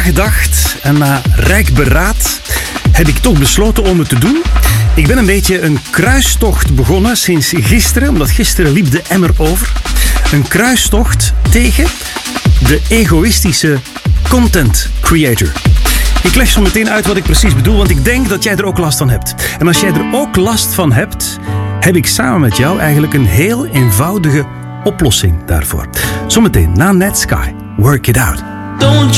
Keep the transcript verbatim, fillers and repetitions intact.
nagedacht en na rijk beraad heb ik toch besloten om het te doen. Ik ben een beetje een kruistocht begonnen sinds gisteren, omdat gisteren liep de emmer over. Een kruistocht tegen de egoïstische content creator. Ik leg zo meteen uit wat ik precies bedoel, want ik denk dat jij er ook last van hebt. En als jij er ook last van hebt, heb ik samen met jou eigenlijk een heel eenvoudige oplossing daarvoor. Zometeen na Netsky, Work It Out. Don't